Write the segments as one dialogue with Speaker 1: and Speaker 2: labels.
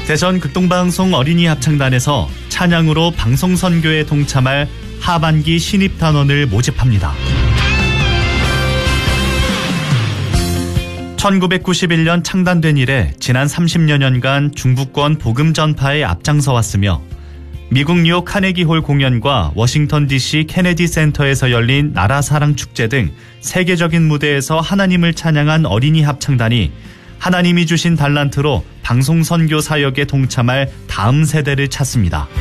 Speaker 1: 대전 극동방송 어린이 합창단에서 찬양으로 방송 선교에 동참할 하반기 신입 단원을 모집합니다. 1991년 창단된 이래 지난 30여 년간 중부권 복음 전파에 앞장서 왔으며 미국 뉴욕 카네기홀 공연과 워싱턴 DC 케네디 센터에서 열린 나라 사랑 축제 등 세계적인 무대에서 하나님을 찬양한 어린이 합창단이 하나님이 주신 달란트로 방송 선교 사역에 동참할 다음 세대를 찾습니다.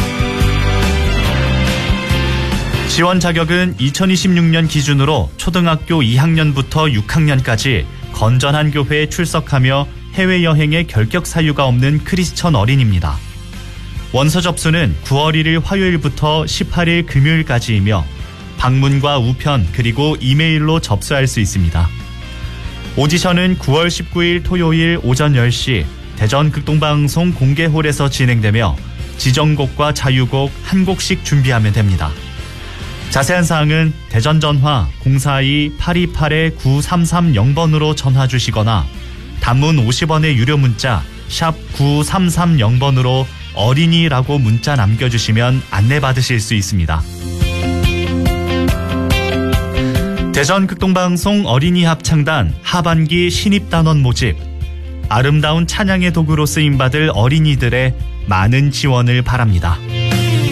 Speaker 1: 지원 자격은 2026년 기준으로 초등학교 2학년부터 6학년까지 건전한 교회에 출석하며 해외여행에 결격 사유가 없는 크리스천 어린입니다. 원서 접수는 9월 1일 화요일부터 18일 금요일까지이며 방문과 우편 그리고 이메일로 접수할 수 있습니다. 오디션은 9월 19일 토요일 오전 10시 대전 극동방송 공개홀에서 진행되며 지정곡과 자유곡 한 곡씩 준비하면 됩니다. 자세한 사항은 대전 전화 042-828-9330번으로 전화 주시거나 단문 50원의 유료 문자 샵 9330번으로 어린이라고 문자 남겨주시면 안내받으실 수 있습니다. 대전 극동방송 어린이 합창단 하반기 신입단원 모집, 아름다운 찬양의 도구로 쓰임받을 어린이들의 많은 지원을 바랍니다.